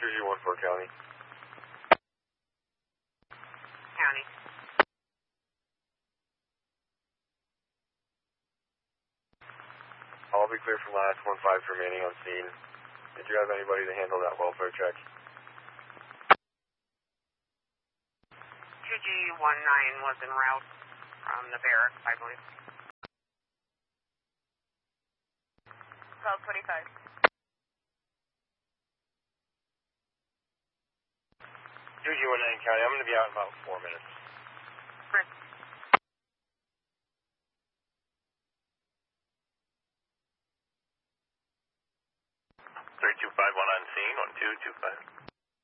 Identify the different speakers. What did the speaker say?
Speaker 1: 2G14 County.
Speaker 2: County.
Speaker 1: I'll be clear from last 1-5 remaining on scene. Did you have anybody to handle that welfare check?
Speaker 2: 2G19 was en route from the barracks, I believe. 1225.
Speaker 1: 2G19 County, I'm going to be out in about 4 minutes.
Speaker 2: Chris.
Speaker 1: 3251 on scene, 1225.